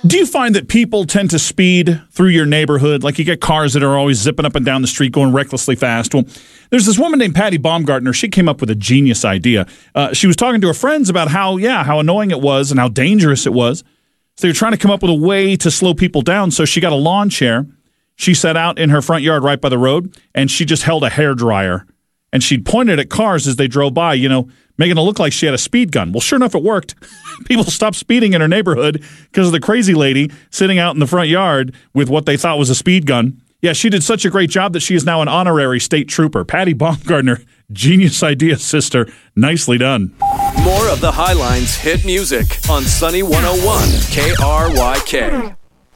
Do you find that people tend to speed through your neighborhood? Like you get cars that are always zipping up and down the street going recklessly fast. Well, there's this woman named Patty Baumgartner. She came up with a genius idea. She was talking to her friends about how annoying it was and how dangerous it was. So they were trying to come up with a way to slow people down. So she got a lawn chair. She sat out in her front yard right by the road, and she just held a hairdryer. And she'd pointed at cars as they drove by, making it look like she had a speed gun. Well, sure enough, it worked. People stopped speeding in her neighborhood because of the crazy lady sitting out in the front yard with what they thought was a speed gun. Yeah, she did such a great job that she is now an honorary state trooper. Patty Baumgartner, genius idea, sister. Nicely done. More of the Highlines hit music on Sunny 101 KRYK.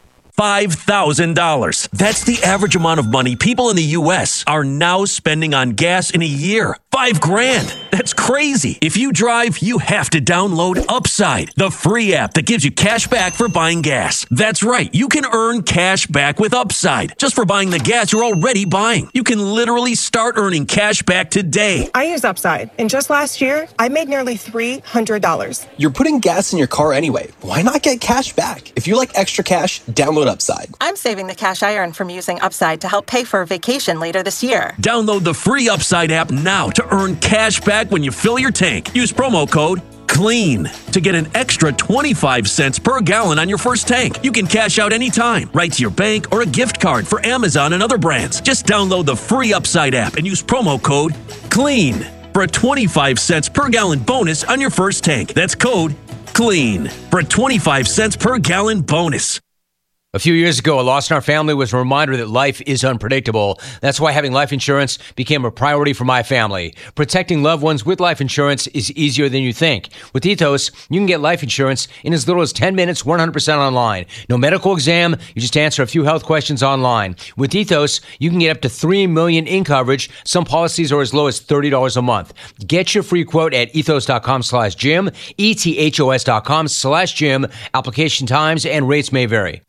$5,000. That's the average amount of money people in the U.S. are now spending on gas in a year. $5,000. That's crazy. If you drive, you have to download Upside, the free app that gives you cash back for buying gas. That's right. You can earn cash back with Upside just for buying the gas you're already buying. You can literally start earning cash back today. I use Upside, and just last year, I made nearly $300. You're putting gas in your car anyway. Why not get cash back? If you like extra cash, download Upside. I'm saving the cash I earn from using Upside to help pay for a vacation later this year. Download the free Upside app now to earn cash back when you fill your tank. Use promo code CLEAN to get an extra 25 cents per gallon on your first tank. You can cash out anytime, right to your bank or a gift card for Amazon and other brands. Just download the free Upside app and use promo code CLEAN for a 25 cents per gallon bonus on your first tank. That's code CLEAN for a 25 cents per gallon bonus. A few years ago, a loss in our family was a reminder that life is unpredictable. That's why having life insurance became a priority for my family. Protecting loved ones with life insurance is easier than you think. With Ethos, you can get life insurance in as little as 10 minutes, 100% online. No medical exam, you just answer a few health questions online. With Ethos, you can get up to $3 million in coverage. Some policies are as low as $30 a month. Get your free quote at ethos.com/Jim, ethos.com/Jim. Application times and rates may vary.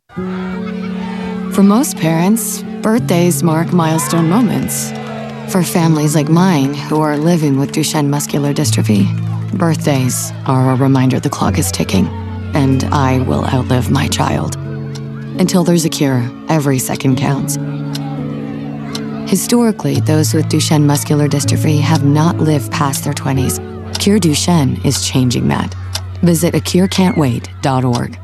For most parents, birthdays mark milestone moments. For families like mine who are living with Duchenne muscular dystrophy, birthdays are a reminder the clock is ticking, and I will outlive my child. Until there's a cure, every second counts. Historically, those with Duchenne muscular dystrophy have not lived past their 20s. Cure Duchenne is changing that. Visit acurecan'twait.org.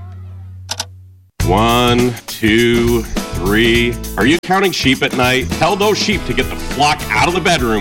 1, 2, 3. Are you counting sheep at night? Tell those sheep to get the flock out of the bedroom